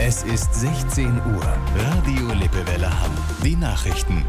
Es ist 16 Uhr. Radio Lippewelle Hamm. Die Nachrichten.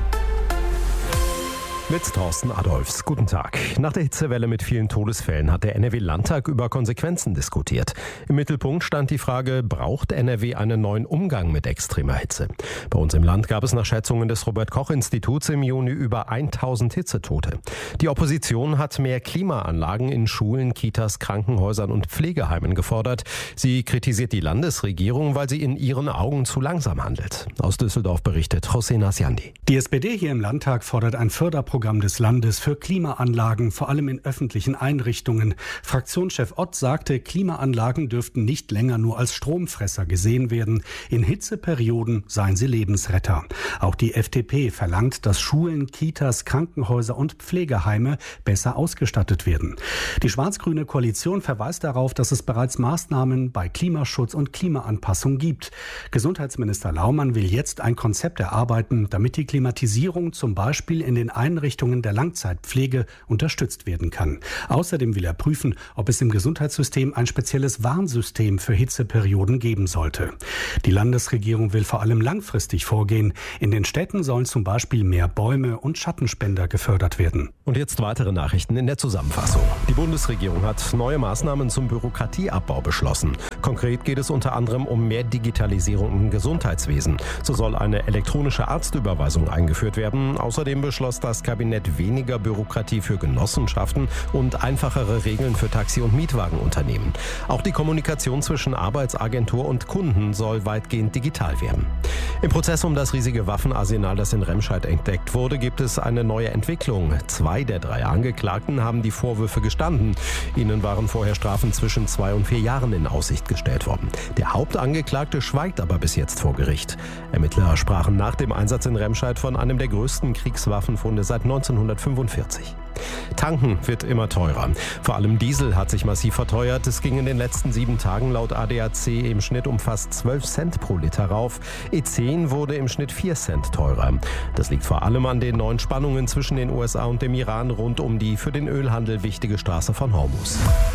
Mit Thorsten Adolfs. Guten Tag. Nach der Hitzewelle mit vielen Todesfällen hat der NRW-Landtag über Konsequenzen diskutiert. Im Mittelpunkt stand die Frage, braucht NRW einen neuen Umgang mit extremer Hitze? Bei uns im Land gab es nach Schätzungen des Robert-Koch-Instituts im Juni über 1000 Hitzetote. Die Opposition hat mehr Klimaanlagen in Schulen, Kitas, Krankenhäusern und Pflegeheimen gefordert. Sie kritisiert die Landesregierung, weil sie in ihren Augen zu langsam handelt. Aus Düsseldorf berichtet José Nasiandi. Die SPD hier im Landtag fordert ein Förderprogramm des Landes für Klimaanlagen, vor allem in öffentlichen Einrichtungen. Fraktionschef Ott sagte, Klimaanlagen dürften nicht länger nur als Stromfresser gesehen werden. In Hitzeperioden seien sie Lebensretter. Auch die FDP verlangt, dass Schulen, Kitas, Krankenhäuser und Pflegeheime besser ausgestattet werden. Die schwarz-grüne Koalition verweist darauf, dass es bereits Maßnahmen bei Klimaschutz und Klimaanpassung gibt. Gesundheitsminister Laumann will jetzt ein Konzept erarbeiten, damit die Klimatisierung zum Beispiel in den Einrichtungen der Langzeitpflege unterstützt werden kann. Außerdem will er prüfen, ob es im Gesundheitssystem ein spezielles Warnsystem für Hitzeperioden geben sollte. Die Landesregierung will vor allem langfristig vorgehen. In den Städten sollen zum Beispiel mehr Bäume und Schattenspender gefördert werden. Und jetzt weitere Nachrichten in der Zusammenfassung. Die Bundesregierung hat neue Maßnahmen zum Bürokratieabbau beschlossen. Konkret geht es unter anderem um mehr Digitalisierung im Gesundheitswesen. So soll eine elektronische Arztüberweisung eingeführt werden. Außerdem beschloss das Kabinett weniger Bürokratie für Genossenschaften und einfachere Regeln für Taxi- und Mietwagenunternehmen. Auch die Kommunikation zwischen Arbeitsagentur und Kunden soll weitgehend digital werden. Im Prozess um das riesige Waffenarsenal, das in Remscheid entdeckt wurde, gibt es eine neue Entwicklung. 2 der 3 Angeklagten haben die Vorwürfe gestanden. Ihnen waren vorher Strafen zwischen 2 und 4 Jahren in Aussicht gestellt worden. Der Hauptangeklagte schweigt aber bis jetzt vor Gericht. Ermittler sprachen nach dem Einsatz in Remscheid von einem der größten Kriegswaffenfunde seit 1945. Tanken wird immer teurer. Vor allem Diesel hat sich massiv verteuert. Es ging in den letzten 7 Tagen laut ADAC im Schnitt um fast 12 Cent pro Liter rauf. E10 wurde im Schnitt 4 Cent teurer. Das liegt vor allem an den neuen Spannungen zwischen den USA und dem Iran rund um die für den Ölhandel wichtige Straße von Hormuz.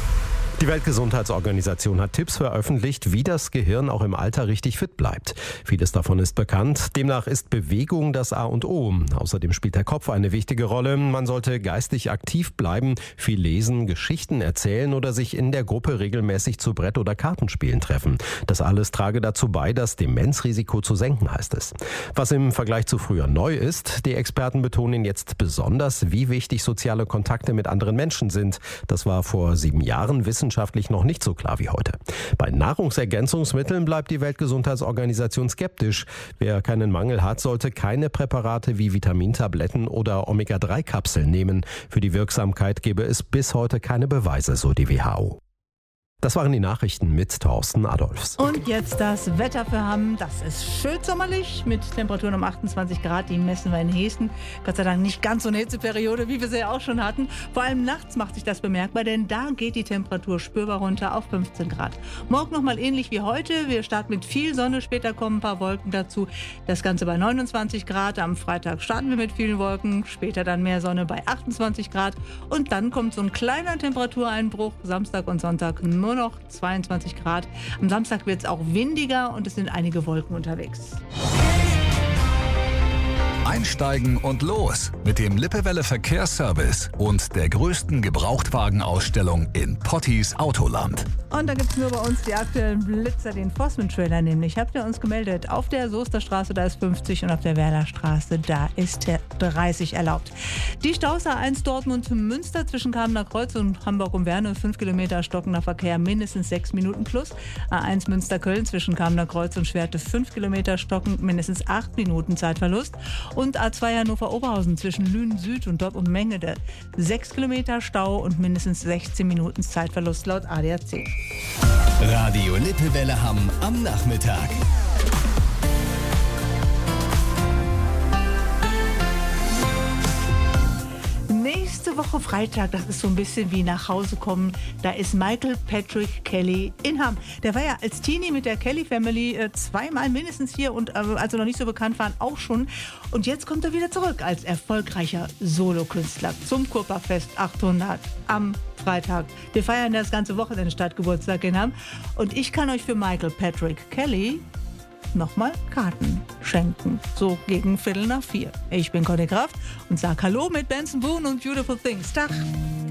Die Weltgesundheitsorganisation hat Tipps veröffentlicht, wie das Gehirn auch im Alter richtig fit bleibt. Vieles davon ist bekannt. Demnach ist Bewegung das A und O. Außerdem spielt der Kopf eine wichtige Rolle. Man sollte geistig aktiv bleiben, viel lesen, Geschichten erzählen oder sich in der Gruppe regelmäßig zu Brett- oder Kartenspielen treffen. Das alles trage dazu bei, das Demenzrisiko zu senken, heißt es. Was im Vergleich zu früher neu ist, die Experten betonen jetzt besonders, wie wichtig soziale Kontakte mit anderen Menschen sind. Das war vor 7 Jahren wissenschaftlich noch nicht so klar wie heute. Bei Nahrungsergänzungsmitteln bleibt die Weltgesundheitsorganisation skeptisch. Wer keinen Mangel hat, sollte keine Präparate wie Vitamintabletten oder Omega-3-Kapseln nehmen. Für die Wirksamkeit gebe es bis heute keine Beweise, so die WHO. Das waren die Nachrichten mit Thorsten Adolfs. Und jetzt das Wetter für Hamm. Das ist schön sommerlich mit Temperaturen um 28 Grad. Die messen wir in Hessen. Gott sei Dank nicht ganz so eine Hitzeperiode, wie wir sie ja auch schon hatten. Vor allem nachts macht sich das bemerkbar, denn da geht die Temperatur spürbar runter auf 15 Grad. Morgen nochmal ähnlich wie heute. Wir starten mit viel Sonne, später kommen ein paar Wolken dazu. Das Ganze bei 29 Grad. Am Freitag starten wir mit vielen Wolken, später dann mehr Sonne bei 28 Grad. Und dann kommt so ein kleiner Temperatureinbruch. Samstag und Sonntag nur noch 22 Grad. Am Samstag wird es auch windiger und es sind einige Wolken unterwegs. Einsteigen und los mit dem Lippewelle Verkehrsservice und der größten Gebrauchtwagenausstellung in Potties Autoland. Und da gibt es nur bei uns die aktuellen Blitzer, den Forstman-Trailer nämlich. Habt ihr uns gemeldet? Auf der Soesterstraße, da ist 50 und auf der Werderstraße, da ist 30 erlaubt. Die Staus A1 Dortmund-Münster zwischen Kamener Kreuz und Hamburg-Umwerne, 5 Kilometer stockender Verkehr, mindestens 6 Minuten plus. A1 Münster-Köln zwischen Kamener Kreuz und Schwerte, 5 Kilometer stockend, mindestens 8 Minuten Zeitverlust. Und A2 Hannover-Oberhausen zwischen Lünen Süd und Dortmund Mengede, 6 Kilometer Stau und mindestens 16 Minuten Zeitverlust laut ADAC. Radio Lippewelle Hamm am Nachmittag. Nächste Woche Freitag, das ist so ein bisschen wie nach Hause kommen, da ist Michael Patrick Kelly in Hamm. Der war ja als Teenie mit der Kelly Family 2-mal mindestens hier und als er noch nicht so bekannt waren, auch schon. Und jetzt kommt er wieder zurück als erfolgreicher Solokünstler zum Kurparkfest 800 am Freitag. Wir feiern das ganze Wochenende statt Geburtstag in Hamm. Und ich kann euch für Michael Patrick Kelly nochmal Karten schenken. So gegen 3:15. Ich bin Conny Kraft und sag Hallo mit Benson Boone und Beautiful Things. Tag.